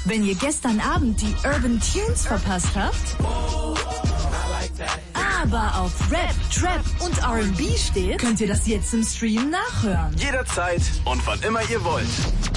Wenn ihr gestern Abend die Urban Tunes verpasst habt, aber auf Rap, Trap und R&B steht, könnt ihr das jetzt im Stream nachhören. Jederzeit und wann immer ihr wollt.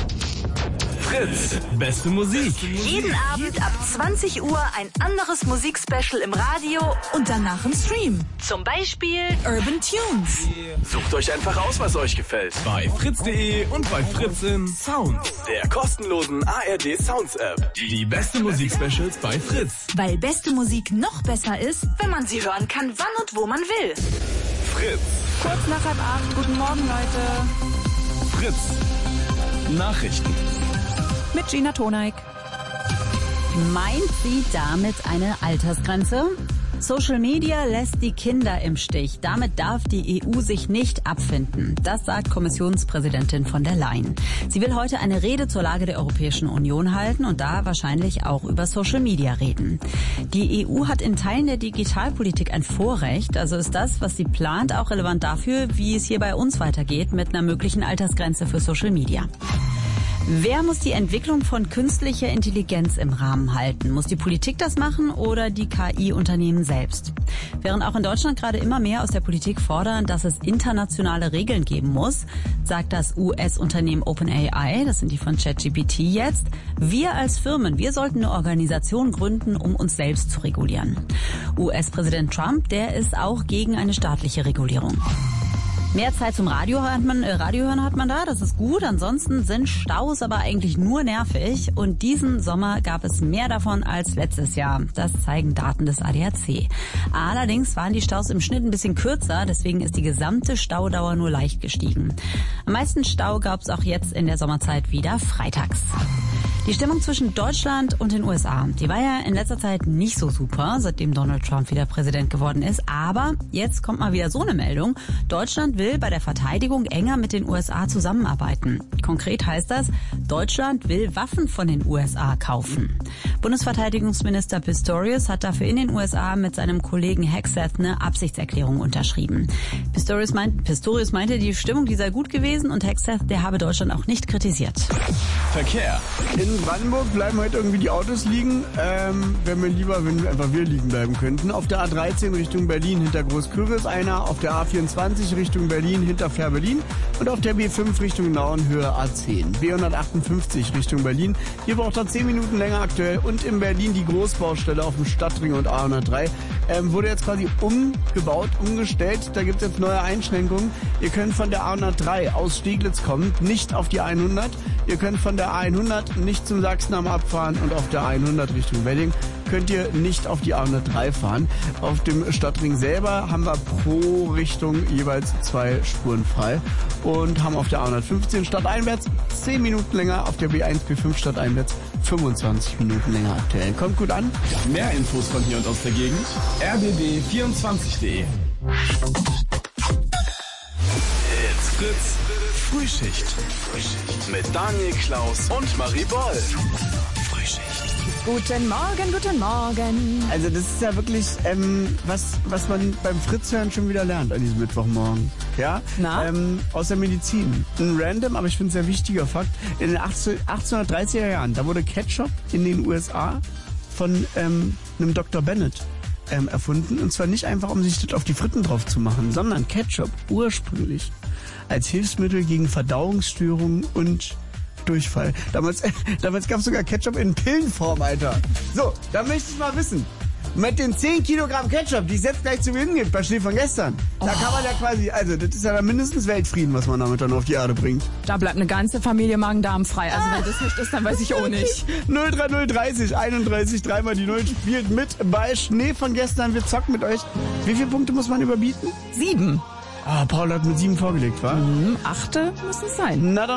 Fritz, beste Musik. Jeden Abend ab 20 Uhr ein anderes Musikspecial im Radio und danach im Stream. Zum Beispiel Urban Tunes. Sucht euch einfach aus, was euch gefällt. Bei fritz.de und bei Fritz in Sounds, der kostenlosen ARD Sounds App. Die beste Musikspecials bei Fritz. Weil beste Musik noch besser ist, wenn man sie hören kann, wann und wo man will. Fritz. Kurz nach 7:30. Guten Morgen, Leute. Fritz. Nachrichten. Mit Gina Toneik. Meint sie damit eine Altersgrenze? Social Media lässt die Kinder im Stich. Damit darf die EU sich nicht abfinden. Das sagt Kommissionspräsidentin von der Leyen. Sie will heute eine Rede zur Lage der Europäischen Union halten und da wahrscheinlich auch über Social Media reden. Die EU hat in Teilen der Digitalpolitik ein Vorrecht. Also ist das, was sie plant, auch relevant dafür, wie es hier bei uns weitergeht mit einer möglichen Altersgrenze für Social Media. Wer muss die Entwicklung von künstlicher Intelligenz im Rahmen halten? Muss die Politik das machen oder die KI-Unternehmen selbst? Während auch in Deutschland gerade immer mehr aus der Politik fordern, dass es internationale Regeln geben muss, sagt das US-Unternehmen OpenAI, das sind die von ChatGPT jetzt, wir als Firmen, wir sollten eine Organisation gründen, um uns selbst zu regulieren. US-Präsident Trump, der ist auch gegen eine staatliche Regulierung. Mehr Zeit zum Radiohören hat man da, das ist gut. Ansonsten sind Staus aber eigentlich nur nervig. Und diesen Sommer gab es mehr davon als letztes Jahr. Das zeigen Daten des ADAC. Allerdings waren die Staus im Schnitt ein bisschen kürzer, deswegen ist die gesamte Staudauer nur leicht gestiegen. Am meisten Stau gab es auch jetzt in der Sommerzeit wieder freitags. Die Stimmung zwischen Deutschland und den USA, die war ja in letzter Zeit nicht so super, seitdem Donald Trump wieder Präsident geworden ist. Aber jetzt kommt mal wieder so eine Meldung. Deutschland will bei der Verteidigung enger mit den USA zusammenarbeiten. Konkret heißt das, Deutschland will Waffen von den USA kaufen. Bundesverteidigungsminister Pistorius hat dafür in den USA mit seinem Kollegen Hegseth eine Absichtserklärung unterschrieben. Pistorius meinte, die Stimmung, die sei gut gewesen und Hegseth, der habe Deutschland auch nicht kritisiert. Verkehr. In Brandenburg bleiben heute irgendwie die Autos liegen. Wäre mir lieber, wenn wir liegen bleiben könnten. Auf der A13 Richtung Berlin hinter Großkürbis einer, auf der A24 Richtung Berlin hinter Fähr-Berlin und auf der B5 Richtung Nauen Höhe A10. B158 Richtung Berlin. Hier braucht er 10 Minuten länger aktuell. Und in Berlin die Großbaustelle auf dem Stadtring und A103 wurde jetzt quasi umgebaut, umgestellt. Da gibt es jetzt neue Einschränkungen. Ihr könnt von der A103 aus Steglitz kommen, nicht auf die 100. Ihr könnt von der A100 nicht zum Sachsendamm abfahren und auf der A100 Richtung Wedding könnt ihr nicht auf die A103 fahren. Auf dem Stadtring selber haben wir pro Richtung jeweils 2 Spuren frei und haben auf der A115 stadteinwärts 10 Minuten länger, auf der B1, B5 stadteinwärts 25 Minuten länger aktuell. Kommt gut an. Mehr Infos von hier und aus der Gegend. rbb24.de. It's Fritz. Frühschicht. Mit Daniel Klaus und Marie Boll. Frühschicht. Guten Morgen, guten Morgen. Also das ist ja wirklich, was man beim Fritz-Hören schon wieder lernt an diesem Mittwochmorgen. Ja? Na? Aus der Medizin. Ein random, aber ich finde es ein sehr wichtiger Fakt. In den 1830er Jahren, da wurde Ketchup in den USA von einem Dr. Bennett erfunden. Und zwar nicht einfach, um sich das auf die Fritten drauf zu machen, sondern Ketchup ursprünglich als Hilfsmittel gegen Verdauungsstörungen und Durchfall. Damals gab es sogar Ketchup in Pillenform, Alter. So, da möchte ich mal wissen. Mit den 10 Kilogramm Ketchup, die es jetzt gleich zu Beginn gibt, bei Schnee von gestern, da kann man ja quasi, also das ist ja dann mindestens Weltfrieden, was man damit dann auf die Erde bringt. Da bleibt eine ganze Familie Magen-Darm frei. Also wenn das nicht ist, dann weiß ich auch nicht. 03030 31 3 die 0 spielt mit bei Schnee von gestern. Wir zocken mit euch. Wie viele Punkte muss man überbieten? 7. Paul hat mit 7 vorgelegt, wa? 8 müssen es sein. Na dann